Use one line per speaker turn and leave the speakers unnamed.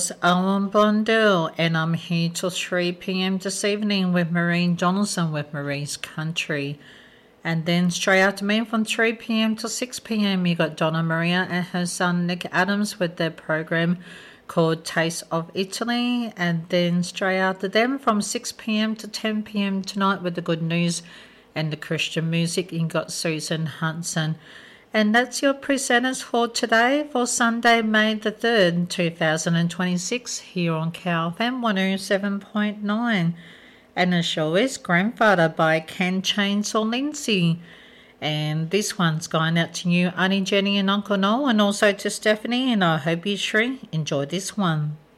Alan Blundell, and I'm here till 3 p.m. this evening with Maureen Donaldson with Marie's Country. And then straight after me from 3 p.m. till 6 p.m. you got Donna Maria and her son Nick Adams with their program called Taste of Italy. And then straight after them from 6 p.m. to 10 p.m. tonight with the good news and the Christian music, you got Susan Hudson. And that's your presenters for today for Sunday, May the 3rd, 2026 here on KFM 107.9. And the show is Grandfather by Ken Chainsaw Lindsay. And this one's going out to you, Auntie Jenny and Uncle Noel, and also to Stephanie, and I hope you three enjoy this one.